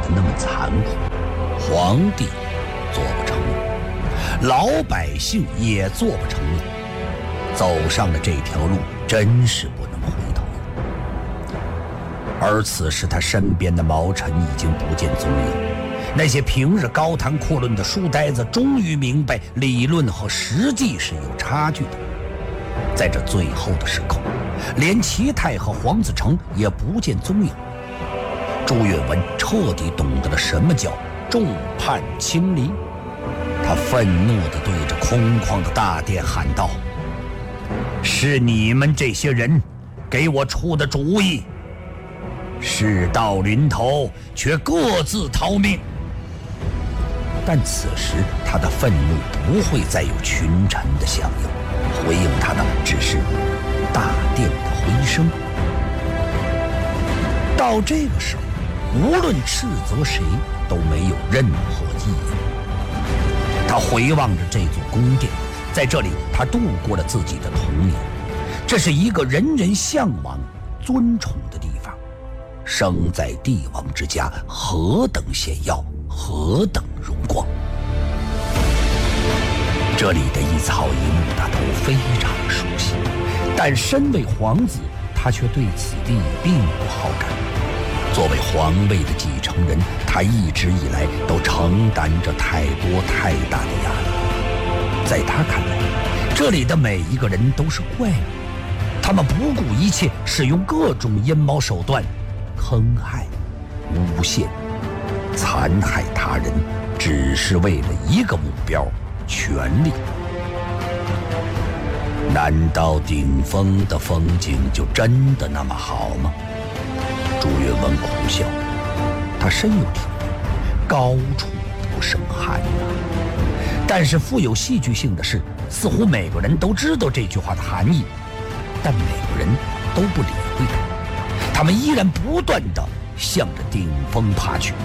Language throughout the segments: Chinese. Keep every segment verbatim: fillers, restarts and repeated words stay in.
那么残酷，皇帝做不成了，老百姓也做不成了。走上了这条路，真是不能回头了。而此时他身边的毛臣已经不见踪影，那些平日高谈阔论的书呆子终于明白理论和实际是有差距的。在这最后的时刻，连齐泰和黄子成也不见踪影。朱允炆彻底懂得了什么叫众叛亲离，他愤怒地对着空旷的大殿喊道：是你们这些人给我出的主意，事到临头却各自逃命。但此时他的愤怒不会再有群臣的响应，回应他的只是大殿的回声。到这个时候，无论斥责谁都没有任何意义。他回望着这座宫殿，在这里他度过了自己的童年，这是一个人人向往尊崇的地方。生在帝王之家，何等显耀，何等荣光。这里的一草一木他都非常熟悉，但身为皇子，他却对此地并无好感。作为皇位的继承人，他一直以来都承担着太多太大的压力。在他看来，这里的每一个人都是怪物，他们不顾一切，使用各种阴谋手段，坑害、诬陷、残害他人，只是为了一个目标——权力。难道顶峰的风景就真的那么好吗？朱允炆苦笑，他深有体会，高处不胜寒啊。但是富有戏剧性的是，似乎每个人都知道这句话的含义，但每个人都不理会它，他们依然不断地向着顶峰爬去。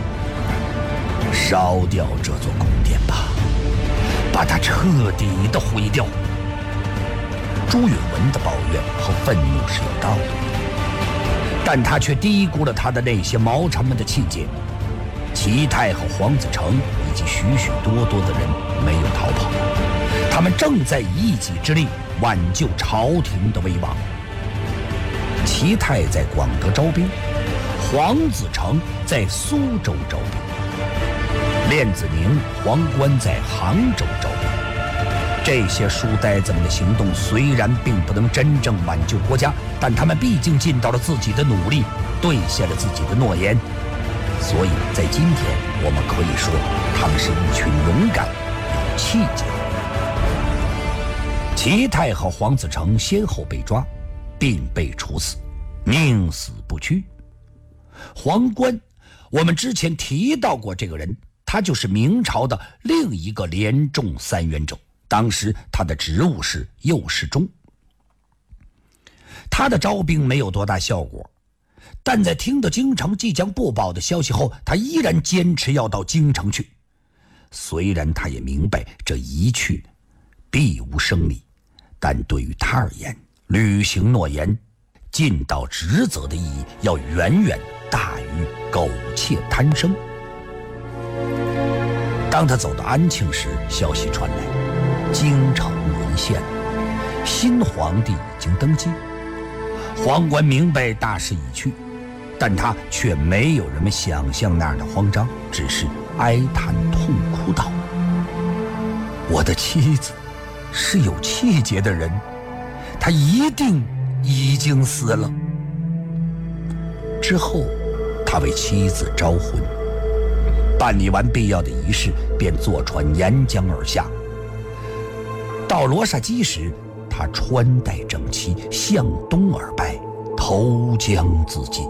烧掉这座宫殿吧，把它彻底的毁掉。朱允炆的抱怨和愤怒是有道理的，但他却低估了他的那些毛臣们的气节。齐泰和黄子成以及许许多多的人没有逃跑，他们正在以一己之力挽救朝廷的危亡。齐泰在广德招兵，黄子成在苏州招兵，练子宁、黄观在杭州招兵。这些书呆子们的行动虽然并不能真正挽救国家，但他们毕竟尽到了自己的努力，兑现了自己的诺言。所以在今天，我们可以说他们是一群勇敢有气节的人。齐泰和黄子成先后被抓，并被处死，宁死不屈。黄观，我们之前提到过这个人，他就是明朝的另一个连中三元者，当时他的职务是右侍中。他的招兵没有多大效果，但在听到京城即将不保的消息后，他依然坚持要到京城去。虽然他也明白这一去必无生理，但对于他而言，履行诺言、尽到职责的意义要远远大于苟且贪生。当他走到安庆时，消息传来，京城沦陷，新皇帝已经登基。黄观明白大势已去，但他却没有人们想象那样的慌张，只是哀叹痛哭道：我的妻子是有气节的人，她一定已经死了。之后他为妻子招魂，办理完必要的仪式，便坐船沿江而下。到罗刹矶时，他穿戴整齐，向东而拜，投江自尽。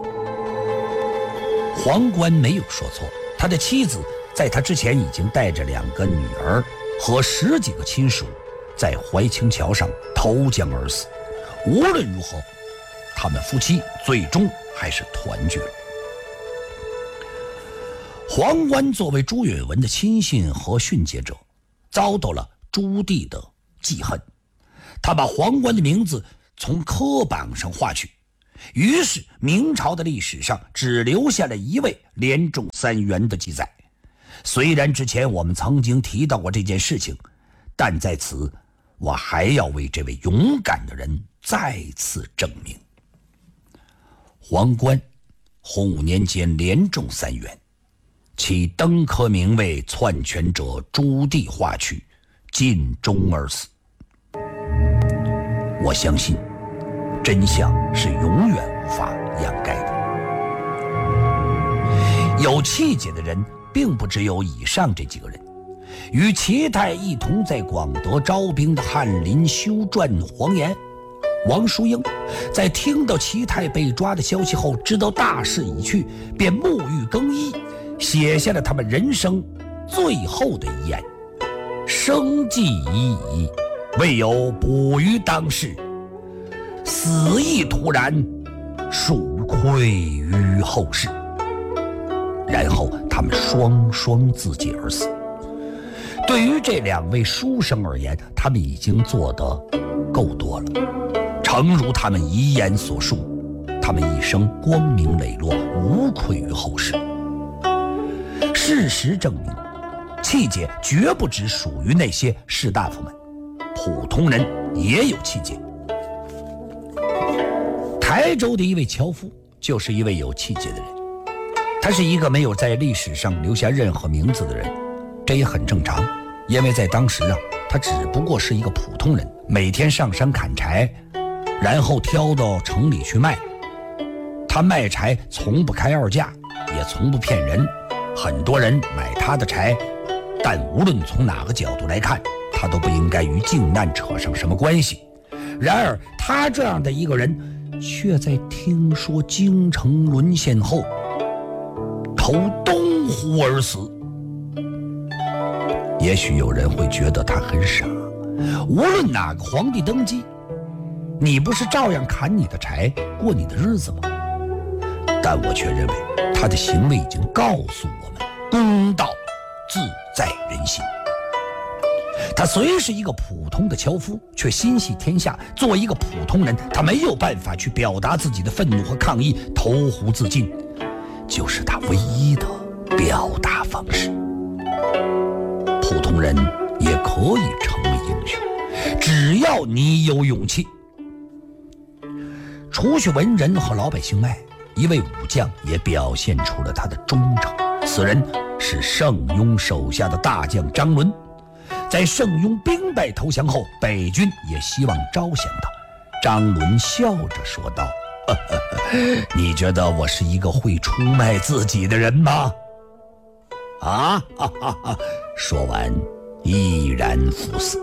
黄观没有说错，他的妻子在他之前已经带着两个女儿和十几个亲属，在怀清桥上投江而死。无论如何，他们夫妻最终还是团聚了。黄观作为朱允炆的亲信和训诫者，遭到了朱棣的记恨。他把黄观的名字从科榜上划去， 于是明朝的历史上只留下了一位连中三元的记载。虽然之前我们曾经提到过这件事情，但在此我还要为这位勇敢的人再次证明。皇冠洪武年间连中三元，其登科名为篡权者朱棣化去，尽忠而死。我相信真相是永远无法掩盖的。有气节的人并不只有以上这几个人，与齐泰一同在广德招兵的翰林修撰黄岩、王叔英，在听到齐泰被抓的消息后，知道大势已去，便沐浴更衣，写下了他们人生最后的遗言：生计已矣，未有补于当世，死亦突然，殊愧于后世。然后他们双双自尽而死。对于这两位书生而言，他们已经做得够多了。诚如他们遗言所述，他们一生光明磊落，无愧于后世。事实证明，气节绝不只属于那些士大夫们，普通人也有气节。台州的一位樵夫就是一位有气节的人，他是一个没有在历史上留下任何名字的人，这也很正常，因为在当时啊，他只不过是一个普通人，每天上山砍柴，然后挑到城里去卖。他卖柴从不开二价，也从不骗人，很多人买他的柴，但无论从哪个角度来看，他都不应该与靖难扯上什么关系。然而他这样的一个人，却在听说京城沦陷后投东湖而死。也许有人会觉得他很傻，无论哪个皇帝登基，你不是照样砍你的柴，过你的日子吗？但我却认为他的行为已经告诉我们，公道自在人心。他虽是一个普通的樵夫，却心系天下。作为一个普通人，他没有办法去表达自己的愤怒和抗议，投湖自尽就是他唯一的表达方式。普通人也可以成为英雄，只要你有勇气。除去文人和老百姓外，一位武将也表现出了他的忠诚。此人是盛庸手下的大将张伦。在盛庸兵败投降后，北军也希望招降他。张伦笑着说道：呵呵呵，你觉得我是一个会出卖自己的人吗？啊哈哈哈！说完毅然赴死。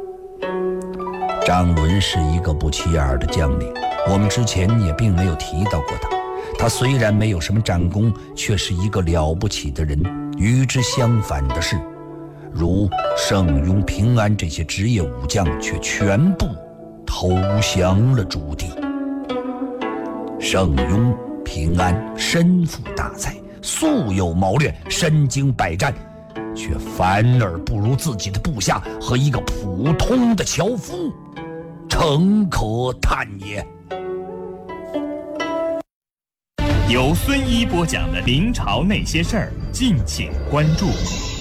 张伦是一个不起眼的将领，我们之前也并没有提到过他。他虽然没有什么战功，却是一个了不起的人。与之相反的是，如盛庸、平安这些职业武将却全部投降了朱棣。盛庸、平安身负大才，素有谋略，身经百战，却反而不如自己的部下和一个普通的樵夫，诚可叹也。 由孙一播讲的明朝那些事儿，敬请关注。